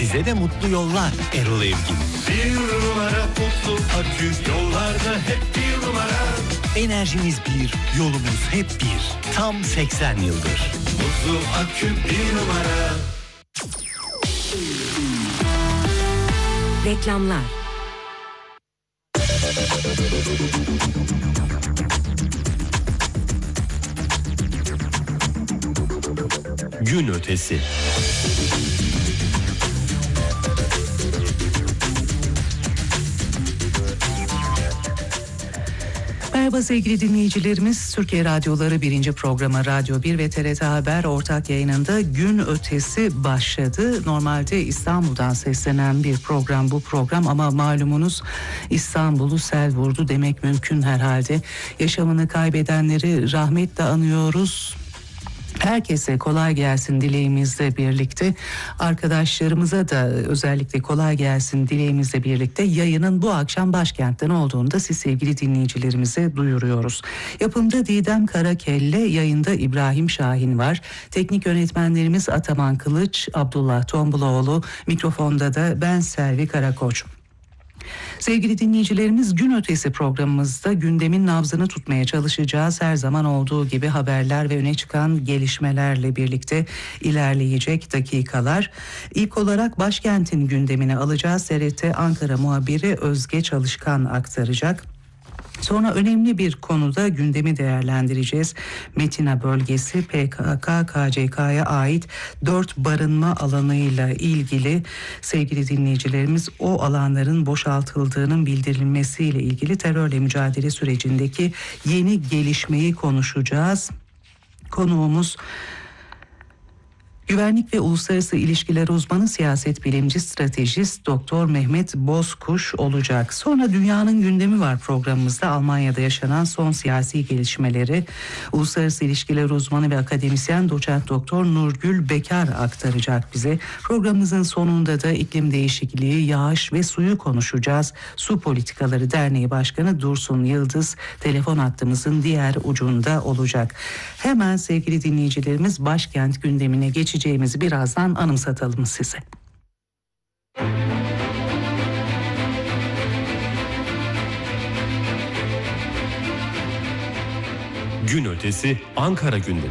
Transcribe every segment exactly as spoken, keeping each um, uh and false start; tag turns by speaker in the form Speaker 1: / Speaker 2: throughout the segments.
Speaker 1: Size de mutlu yollar Erol Evgin.
Speaker 2: Bir numara mutlu akü, yollarda hep bir numara.
Speaker 1: Enerjimiz bir, yolumuz hep bir. Tam seksen yıldır.
Speaker 2: Mutlu akü bir numara.
Speaker 3: Reklamlar.
Speaker 1: Gün ötesi.
Speaker 4: Merhaba sevgili dinleyicilerimiz. Türkiye Radyoları birinci programı Radyo bir ve T R T Haber ortak yayınında Gün Ötesi başladı. Normalde İstanbul'dan seslenen bir program bu program ama malumunuz İstanbul'u sel vurdu demek mümkün herhalde. Yaşamını kaybedenleri rahmetle anıyoruz. Herkese kolay gelsin dileğimizle birlikte, arkadaşlarımıza da özellikle kolay gelsin dileğimizle birlikte yayının bu akşam başkentten olduğunu da siz sevgili dinleyicilerimize duyuruyoruz. Yapımda Didem Karakelle, yayında İbrahim Şahin var. Teknik yönetmenlerimiz Ataman Kılıç, Abdullah Tombuloğlu, mikrofonda da ben Selvi Karakoç. Sevgili dinleyicilerimiz, Gün Ötesi programımızda gündemin nabzını tutmaya çalışacağız. Her zaman olduğu gibi haberler ve öne çıkan gelişmelerle birlikte ilerleyecek dakikalar. İlk olarak başkentin gündemini alacağız. T R T Ankara muhabiri Özge Çalışkan aktaracak. Sonra önemli bir konuda gündemi değerlendireceğiz. Metina bölgesi P K K K C K'ya ait dört barınma alanıyla ilgili sevgili dinleyicilerimiz, o alanların boşaltıldığının bildirilmesiyle ilgili terörle mücadele sürecindeki yeni gelişmeyi konuşacağız. Konuğumuz Güvenlik ve Uluslararası İlişkiler uzmanı, siyaset bilimci, stratejist Doktor Mehmet Bozkuş olacak. Sonra dünyanın gündemi var programımızda. Almanya'da yaşanan son siyasi gelişmeleri Uluslararası İlişkiler uzmanı ve akademisyen Doçent Doktor Nurgül Bekar aktaracak bize. Programımızın sonunda da iklim değişikliği, yağış ve suyu konuşacağız. Su Politikaları Derneği Başkanı Dursun Yıldız telefon hattımızın diğer ucunda olacak. Hemen sevgili dinleyicilerimiz, başkent gündemine geçeceğiz. Geçeceğimizi birazdan anımsatalım size.
Speaker 1: Gün Ötesi Ankara gündemi.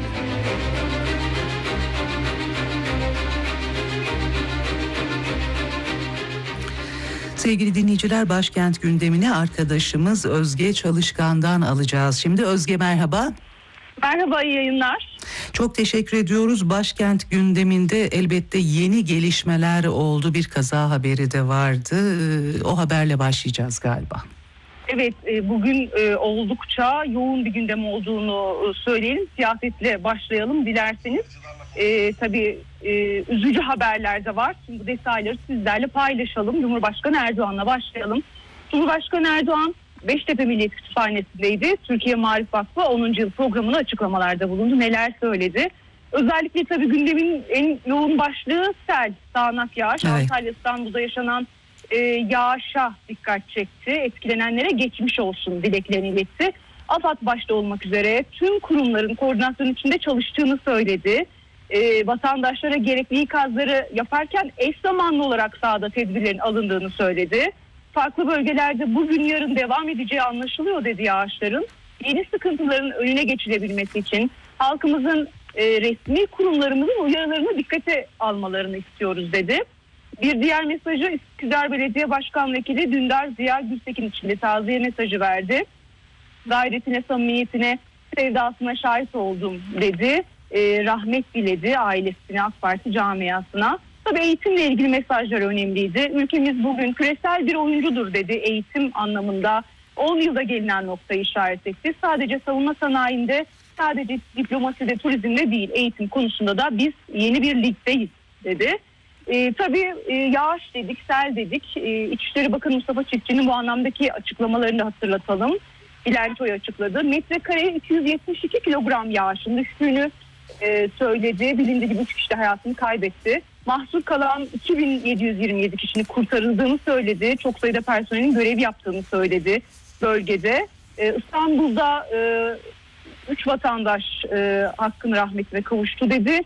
Speaker 4: Sevgili dinleyiciler, başkent gündemini arkadaşımız Özge Çalışkan'dan alacağız. Şimdi Özge, merhaba.
Speaker 5: Merhaba, iyi yayınlar.
Speaker 4: Çok teşekkür ediyoruz. Başkent gündeminde elbette yeni gelişmeler oldu. Bir kaza haberi de vardı. O haberle başlayacağız galiba.
Speaker 5: Evet, bugün oldukça yoğun bir gündem olduğunu söyleyelim. Siyasetle başlayalım dilerseniz. E, tabii e, üzücü haberler de var. Şimdi bu detayları sizlerle paylaşalım. Cumhurbaşkanı Erdoğan'la başlayalım. Cumhurbaşkanı Erdoğan Beştepe Milliyet Kütüphanesi'ndeydi. Türkiye Maarif Vakfı onuncu yıl programına açıklamalarda bulundu. Neler söyledi? Özellikle tabii gündemin en yoğun başlığı sel, sağanak yağış. Evet. Antalya, İstanbul'da yaşanan e, yağışa dikkat çekti. Etkilenenlere geçmiş olsun dileklerini iletti. AFAD başta olmak üzere tüm kurumların koordinasyon içinde çalıştığını söyledi. E, vatandaşlara gerekli ikazları yaparken eş zamanlı olarak sahada tedbirlerin alındığını söyledi. Farklı bölgelerde bugün yarın devam edeceği anlaşılıyor dedi yağışların. Yeni sıkıntıların önüne geçilebilmesi için halkımızın, e, resmi kurumlarımızın uyarılarını dikkate almalarını istiyoruz dedi. Bir diğer mesajı Üsküdar Belediye Başkan Vekili Dündar Ziya Gültekin için de taziye mesajı verdi. Gayretine, samimiyetine, sevdasına şahit oldum dedi. E, rahmet diledi ailesine, AK Parti camiasına. Tabii eğitimle ilgili mesajlar önemliydi. Ülkemiz bugün küresel bir oyuncudur dedi eğitim anlamında. on yılda gelinen noktayı işaret etti. Sadece savunma sanayinde, sadece diplomaside, turizmde değil, eğitim konusunda da biz yeni bir ligdeyiz dedi. E, tabii e, yağış dedik, sel dedik. E, İçişleri Bakanı Mustafa Çiftçi'nin bu anlamdaki açıklamalarını da hatırlatalım. Bilançoyu açıkladı. Metrekareye iki yüz yetmiş iki kilogram yağışın düştüğünü e, söyledi. Bilindiği gibi üç kişi de hayatını kaybetti. Mahsur kalan iki bin yedi yüz yirmi yedi kişinin kurtarıldığını söyledi. Çok sayıda personelin görev yaptığını söyledi bölgede. Ee, İstanbul'da üç e, vatandaş e, hakkın rahmetine kavuştu dedi.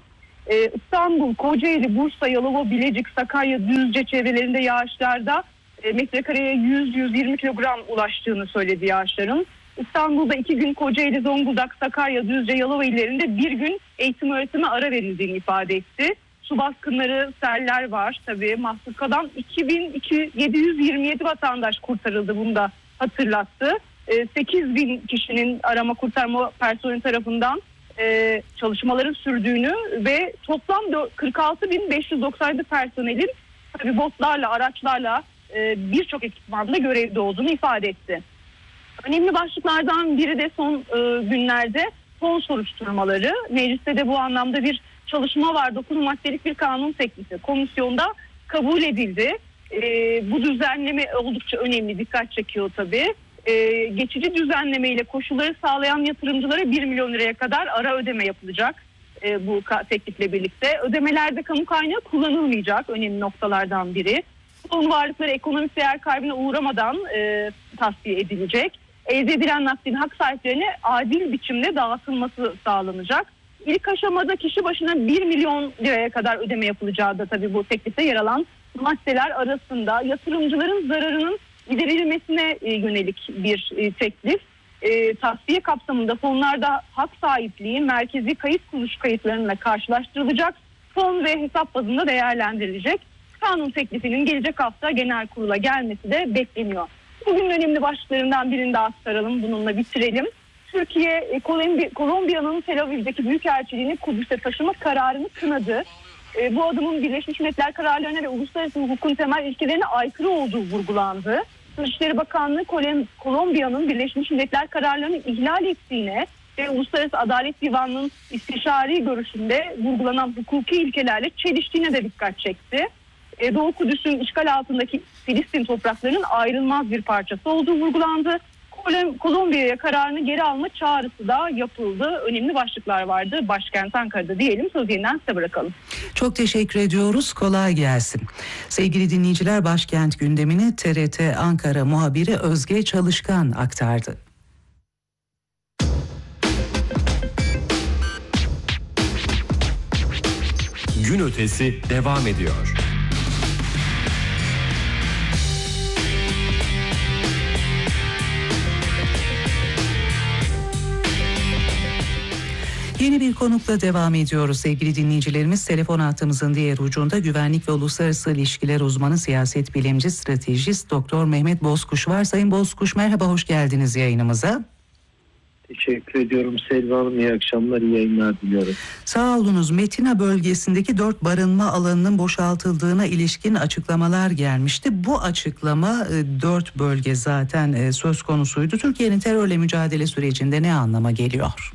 Speaker 5: Ee, İstanbul, Kocaeli, Bursa, Yalova, Bilecik, Sakarya, Düzce çevrelerinde yağışlarda e, metrekareye yüz yüz yirmi kilogram ulaştığını söyledi yağışların. İstanbul'da iki gün, Kocaeli, Zonguldak, Sakarya, Düzce, Yalova illerinde bir gün eğitim öğretime ara verildiğini ifade etti. Su baskınları, seller var tabii. Mahsuskadan iki bin yedi yüz yirmi yedi vatandaş kurtarıldı, bunu da hatırlattı. sekiz bin kişinin arama kurtarma personeli tarafından e, çalışmaların sürdüğünü ve toplam kırk altı bin beş yüz doksan yedi personelin tabii botlarla, araçlarla e, birçok ekipmanda görevde olduğunu ifade etti. Önemli başlıklardan biri de son e, günlerde fon soruşturmaları. Mecliste de bu anlamda bir çalışma var. dokuz maddelik bir kanun teklifi komisyonda kabul edildi. E, bu düzenleme oldukça önemli, dikkat çekiyor tabii. E, geçici düzenleme ile koşulları sağlayan yatırımcılara bir milyon liraya kadar ara ödeme yapılacak e, bu teklifle birlikte. Ödemelerde kamu kaynağı kullanılmayacak, önemli noktalardan biri. Fon varlıkları ekonomik değer kaybına uğramadan e, tasfiye edilecek. Elde edilen nakdin hak sahiplerine adil biçimde dağıtılması sağlanacak. İlk aşamada kişi başına bir milyon liraya kadar ödeme yapılacağı da tabii bu teklifte yer alan maddeler arasında. Yatırımcıların zararının giderilmesine yönelik bir teklif. E, tasfiye kapsamında fonlarda hak sahipliği merkezi kayıt kuruluş kayıtlarıyla karşılaştırılacak. Fon ve hesap bazında değerlendirilecek. Kanun teklifinin gelecek hafta genel kurula gelmesi de bekleniyor. Bugün önemli başlıklarından birini daha aktaralım, bununla bitirelim. Türkiye, Kolombiya'nın Tel Aviv'deki büyükelçiliğini Kudüs'e taşıma kararını kınadı. E, bu adımın Birleşmiş Milletler kararlarına ve uluslararası hukukun temel ilkelerine aykırı olduğu vurgulandı. Dışişleri Bakanlığı Kolombiya'nın Birleşmiş Milletler kararlarını ihlal ettiğine ve Uluslararası Adalet Divanı'nın istişari görüşünde vurgulanan hukuki ilkelerle çeliştiğine de dikkat çekti. E, Doğu Kudüs'ün işgal altındaki Filistin topraklarının ayrılmaz bir parçası olduğu vurgulandı. Kolombiya'ya kararını geri alma çağrısı da yapıldı. Önemli başlıklar vardı başkent Ankara'da diyelim. Söz yeniden size bırakalım.
Speaker 4: Çok teşekkür ediyoruz. Kolay gelsin. Sevgili dinleyiciler, başkent gündemini T R T Ankara muhabiri Özge Çalışkan aktardı.
Speaker 3: Gün ötesi devam ediyor.
Speaker 4: Yeni bir konukla devam ediyoruz sevgili dinleyicilerimiz. Telefon hattımızın diğer ucunda güvenlik ve uluslararası ilişkiler uzmanı, siyaset bilimci, stratejist Doktor Mehmet Bozkuş var. Sayın Bozkuş, merhaba, hoş geldiniz yayınımıza.
Speaker 6: Teşekkür ediyorum Selva Hanım. İyi akşamlar, iyi yayınlar diliyorum.
Speaker 4: Sağ olunuz. Metina bölgesindeki dört barınma alanının boşaltıldığına ilişkin açıklamalar gelmişti. Bu açıklama, dört bölge zaten söz konusuydu. Türkiye'nin terörle mücadele sürecinde ne anlama geliyor?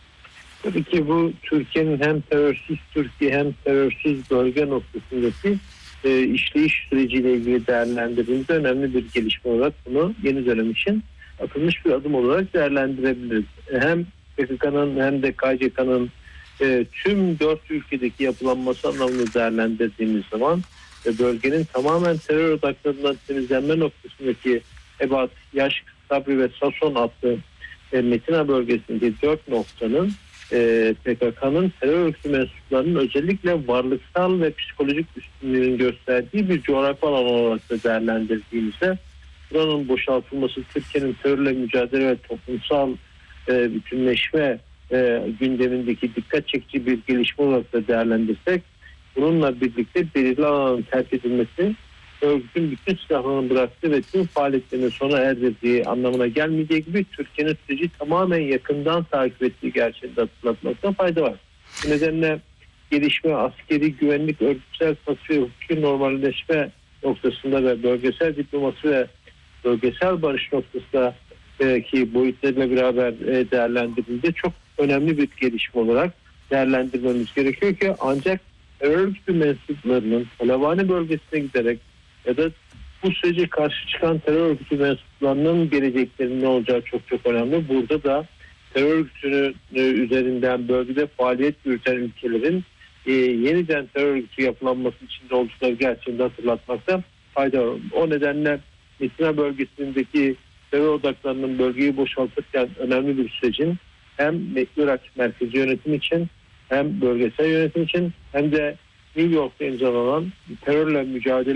Speaker 6: Tabii ki bu Türkiye'nin hem terörsüz Türkiye hem terörsüz bölge noktasındaki e, işleyiş süreciyle ilgili değerlendirdiğimizde önemli bir gelişme olarak bunu yeni dönem için atılmış bir adım olarak değerlendirebiliriz. Hem P K K'nın hem de K C K'nın e, tüm dört ülkedeki yapılanması anlamında değerlendirdiğimiz zaman e, bölgenin tamamen terör odaklarından temizlenme noktasındaki Ebat, Yaşk, Sabri ve Sason adlı e, Metina bölgesindeki dört noktanın e, P K K'nın terör örgütü mensuplarının özellikle varlıksal ve psikolojik üstünlüğünün gösterdiği bir coğrafi alan olarak da değerlendirdiğimizde buranın boşaltılması Türkiye'nin terörle mücadele ve toplumsal e, bütünleşme e, gündemindeki dikkat çekici bir gelişme olarak da değerlendirsek, bununla birlikte belirli alanın terk edilmesi örgütün bütün silahlarını bıraktığı ve tüm faaliyetlerini sona erdirdiği anlamına gelmeyeceği gibi Türkiye'nin süreci tamamen yakından takip ettiği gerçeğini de hatırlatmakta fayda var. Bu nedenle gelişme, askeri, güvenlik, örgütsel, tasfiye, hukuki normalleşme noktasında ve bölgesel diplomasi ve bölgesel barış noktasındaki boyutlarıyla beraber değerlendirildiğinde çok önemli bir gelişme olarak değerlendirmemiz gerekiyor ki ancak terör örgütü mensuplarının Halavani bölgesine giderek ya da bu sürece karşı çıkan terör örgütü mensuplarının geleceklerinin ne olacağı çok çok önemli. Burada da terör örgütünün üzerinden bölgede faaliyet yürüten ülkelerin e, yeniden terör örgütü yapılanması içinde oldukları gerçeğini hatırlatmakta fayda var. O nedenle Metina bölgesindeki terör odaklarının bölgeyi boşaltırken önemli bir sürecin hem Irak merkezi yönetim için hem bölgesel yönetim için hem de New York'ta imzalanan terörle mücadele